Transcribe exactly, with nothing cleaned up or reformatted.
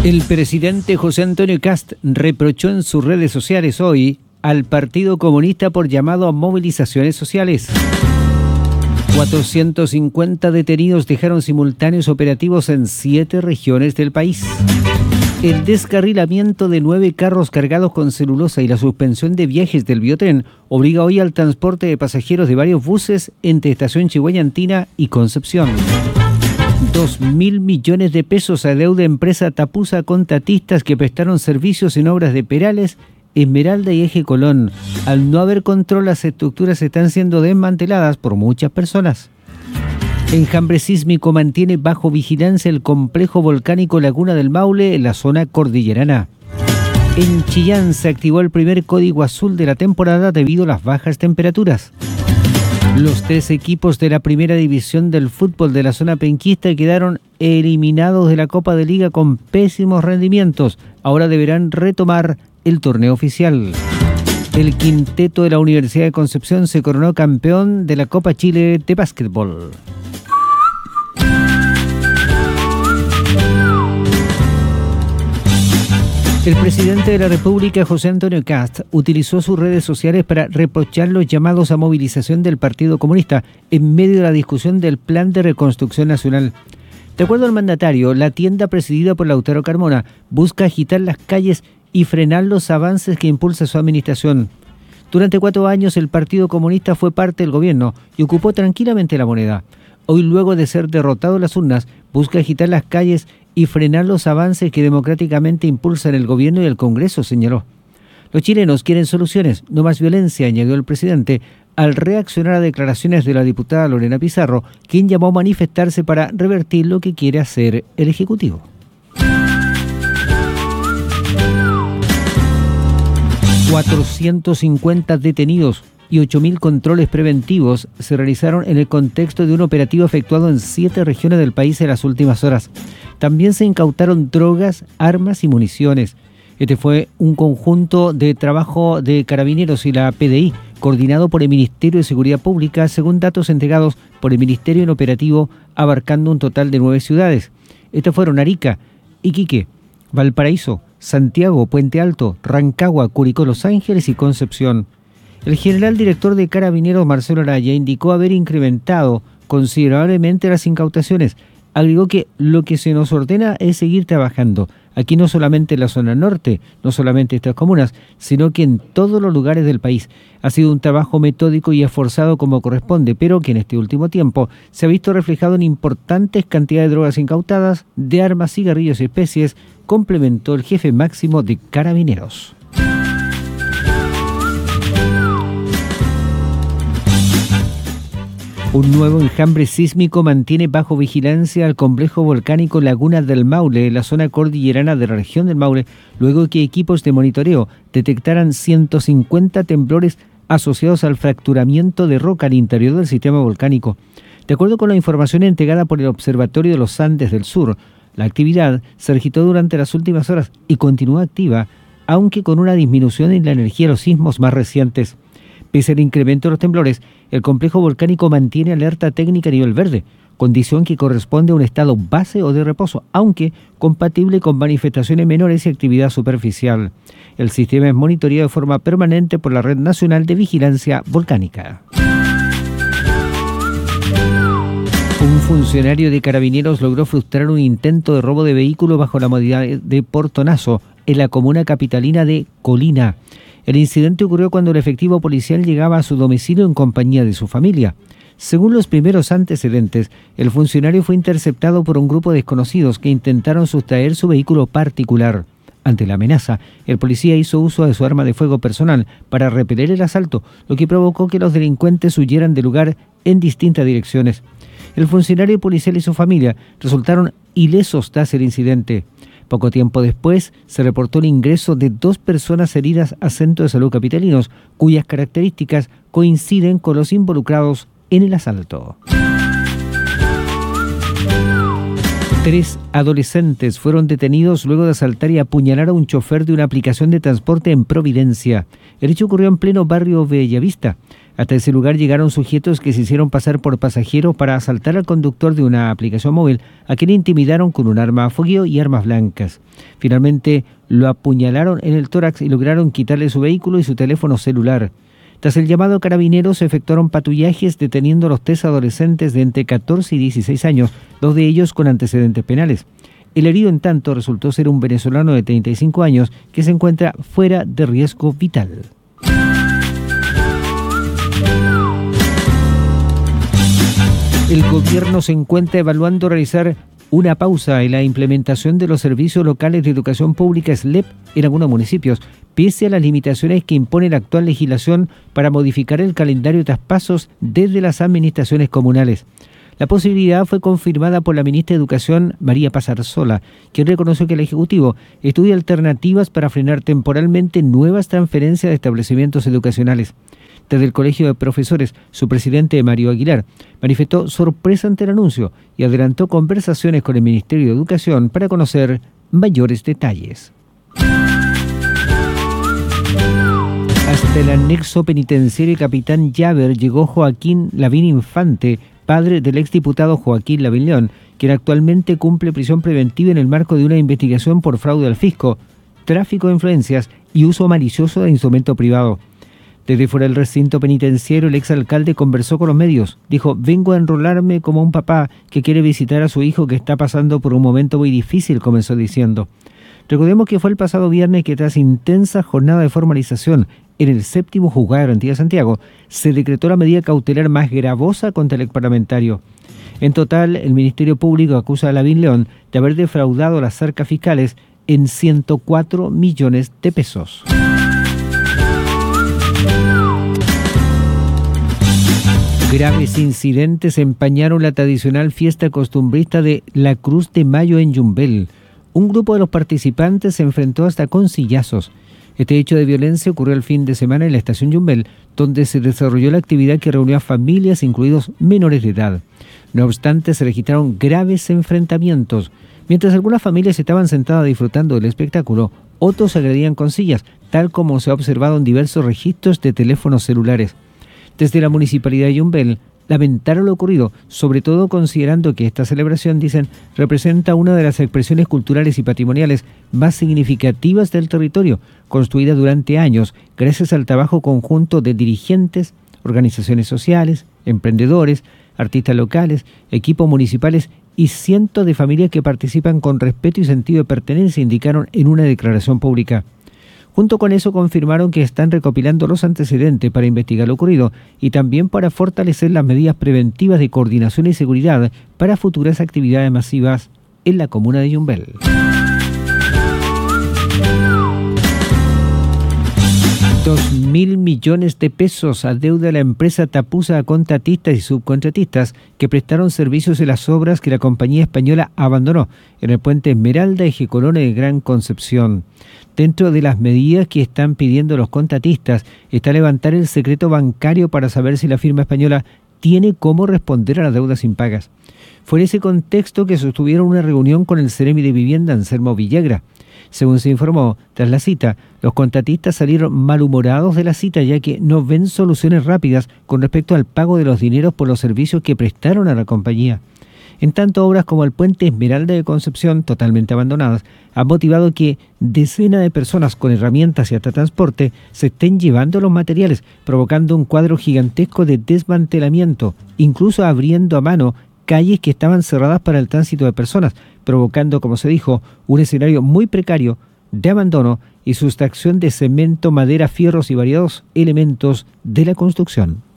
El presidente José Antonio Kast reprochó en sus redes sociales hoy al Partido Comunista por llamado a movilizaciones sociales. cuatrocientos cincuenta detenidos dejaron simultáneos operativos en siete regiones del país. El descarrilamiento de nueve carros cargados con celulosa y la suspensión de viajes del Biotren obliga hoy al transporte de pasajeros de varios buses entre Estación Chihuayantina y Concepción. Dos mil millones de pesos adeuda empresa Tapusa a contratistas que prestaron servicios en obras de Perales, Esmeralda y Eje Colón. Al no haber control, las estructuras están siendo desmanteladas por muchas personas. Enjambre sísmico mantiene bajo vigilancia el complejo volcánico Laguna del Maule en la zona cordillerana. En Chillán se activó el primer código azul de la temporada debido a las bajas temperaturas. Los tres equipos de la primera división del fútbol de la zona penquista quedaron eliminados de la Copa de Liga con pésimos rendimientos. Ahora deberán retomar el torneo oficial. El quinteto de la Universidad de Concepción se coronó campeón de la Copa Chile de básquetbol. El presidente de la República, José Antonio Kast, utilizó sus redes sociales para reprochar los llamados a movilización del Partido Comunista en medio de la discusión del Plan de Reconstrucción Nacional. De acuerdo al mandatario, la tienda presidida por Lautaro Carmona busca agitar las calles y frenar los avances que impulsa su administración. Durante cuatro años el Partido Comunista fue parte del gobierno y ocupó tranquilamente la moneda. Hoy, luego de ser derrotado en las urnas, busca agitar las calles y frenar los avances que democráticamente impulsan el gobierno y el Congreso, señaló. Los chilenos quieren soluciones, no más violencia, añadió el presidente, al reaccionar a declaraciones de la diputada Lorena Pizarro, quien llamó a manifestarse para revertir lo que quiere hacer el Ejecutivo. cuatrocientos cincuenta detenidos y ocho mil controles preventivos se realizaron en el contexto de un operativo efectuado en siete regiones del país en las últimas horas. También se incautaron drogas, armas y municiones. Este fue un conjunto de trabajo de Carabineros y la P D I, coordinado por el Ministerio de Seguridad Pública, según datos entregados por el Ministerio en operativo, abarcando un total de nueve ciudades. Estos fueron Arica, Iquique, Valparaíso, Santiago, Puente Alto, Rancagua, Curicó, Los Ángeles y Concepción. El general director de Carabineros, Marcelo Araya, indicó haber incrementado considerablemente las incautaciones. Agregó que lo que se nos ordena es seguir trabajando, aquí no solamente en la zona norte, no solamente en estas comunas, sino que en todos los lugares del país. Ha sido un trabajo metódico y esforzado como corresponde, pero que en este último tiempo se ha visto reflejado en importantes cantidades de drogas incautadas, de armas, cigarrillos y especies, complementó el jefe máximo de Carabineros. Un nuevo enjambre sísmico mantiene bajo vigilancia al complejo volcánico Laguna del Maule, en la zona cordillerana de la región del Maule, luego que equipos de monitoreo detectaran ciento cincuenta temblores asociados al fracturamiento de roca al interior del sistema volcánico. De acuerdo con la información entregada por el Observatorio de los Andes del Sur, la actividad se registró durante las últimas horas y continúa activa, aunque con una disminución en la energía de los sismos más recientes. Pese al incremento de los temblores, el complejo volcánico mantiene alerta técnica a nivel verde, condición que corresponde a un estado base o de reposo, aunque compatible con manifestaciones menores y actividad superficial. El sistema es monitoreado de forma permanente por la Red Nacional de Vigilancia Volcánica. Un funcionario de Carabineros logró frustrar un intento de robo de vehículo bajo la modalidad de portonazo en la comuna capitalina de Colina. El incidente ocurrió cuando el efectivo policial llegaba a su domicilio en compañía de su familia. Según los primeros antecedentes, el funcionario fue interceptado por un grupo de desconocidos que intentaron sustraer su vehículo particular. Ante la amenaza, el policía hizo uso de su arma de fuego personal para repeler el asalto, lo que provocó que los delincuentes huyeran del lugar en distintas direcciones. El funcionario policial y su familia resultaron ilesos tras el incidente. Poco tiempo después, se reportó el ingreso de dos personas heridas a centros de salud capitalinos, cuyas características coinciden con los involucrados en el asalto. Tres adolescentes fueron detenidos luego de asaltar y apuñalar a un chofer de una aplicación de transporte en Providencia. El hecho ocurrió en pleno barrio Bellavista. Hasta ese lugar llegaron sujetos que se hicieron pasar por pasajeros para asaltar al conductor de una aplicación móvil, a quien intimidaron con un arma a fogueo y armas blancas. Finalmente lo apuñalaron en el tórax y lograron quitarle su vehículo y su teléfono celular. Tras el llamado a carabineros, se efectuaron patrullajes deteniendo a los tres adolescentes de entre catorce y dieciséis años, dos de ellos con antecedentes penales. El herido, en tanto, resultó ser un venezolano de treinta y cinco años que se encuentra fuera de riesgo vital. El gobierno se encuentra evaluando realizar una pausa en la implementación de los servicios locales de educación pública S L E P en algunos municipios, pese a las limitaciones que impone la actual legislación para modificar el calendario de traspasos desde las administraciones comunales. La posibilidad fue confirmada por la ministra de Educación, María Paz Arzola, quien reconoció que el Ejecutivo estudia alternativas para frenar temporalmente nuevas transferencias de establecimientos educacionales. Desde el Colegio de Profesores, su presidente, Mario Aguilar, manifestó sorpresa ante el anuncio y adelantó conversaciones con el Ministerio de Educación para conocer mayores detalles. Hasta el anexo penitenciario Capitán Llaver llegó Joaquín Lavín Infante, padre del exdiputado Joaquín Lavín León, quien actualmente cumple prisión preventiva en el marco de una investigación por fraude al fisco, tráfico de influencias y uso malicioso de instrumento privado. Desde fuera del recinto penitenciario, el exalcalde conversó con los medios. Dijo: vengo a enrolarme como un papá que quiere visitar a su hijo que está pasando por un momento muy difícil, comenzó diciendo. Recordemos que fue el pasado viernes que, tras intensa jornada de formalización en el séptimo juzgado de garantía de Santiago, se decretó la medida cautelar más gravosa contra el exparlamentario. En total, el Ministerio Público acusa a Lavín León de haber defraudado las arcas fiscales en ciento cuatro millones de pesos. Graves incidentes empañaron la tradicional fiesta costumbrista de la Cruz de Mayo en Yumbel. Un grupo de los participantes se enfrentó hasta con sillazos. Este hecho de violencia ocurrió el fin de semana en la estación Yumbel, donde se desarrolló la actividad que reunió a familias, incluidos menores de edad. No obstante, se registraron graves enfrentamientos. Mientras algunas familias estaban sentadas disfrutando del espectáculo, otros se agredían con sillas, tal como se ha observado en diversos registros de teléfonos celulares. Desde la Municipalidad de Yumbel lamentaron lo ocurrido, sobre todo considerando que esta celebración, dicen, representa una de las expresiones culturales y patrimoniales más significativas del territorio, construida durante años gracias al trabajo conjunto de dirigentes, organizaciones sociales, emprendedores, artistas locales, equipos municipales y cientos de familias que participan con respeto y sentido de pertenencia, indicaron en una declaración pública. Junto con eso confirmaron que están recopilando los antecedentes para investigar lo ocurrido y también para fortalecer las medidas preventivas de coordinación y seguridad para futuras actividades masivas en la comuna de Yumbel. Dos mil millones de pesos adeuda la empresa Tapusa a contratistas y subcontratistas que prestaron servicios en las obras que la compañía española abandonó en el puente Esmeralda Eje Colón de Gran Concepción. Dentro de las medidas que están pidiendo los contratistas está levantar el secreto bancario para saber si la firma española tiene cómo responder a las deudas impagas. Fue en ese contexto que sostuvieron una reunión con el Seremi de Vivienda, Anselmo Villagra. Según se informó, tras la cita, los contratistas salieron malhumorados de la cita ya que no ven soluciones rápidas con respecto al pago de los dineros por los servicios que prestaron a la compañía. En tanto, obras como el puente Esmeralda de Concepción, totalmente abandonadas, han motivado que decenas de personas con herramientas y hasta transporte se estén llevando los materiales, provocando un cuadro gigantesco de desmantelamiento, incluso abriendo a mano calles que estaban cerradas para el tránsito de personas, provocando, como se dijo, un escenario muy precario de abandono y sustracción de cemento, madera, fierros y variados elementos de la construcción.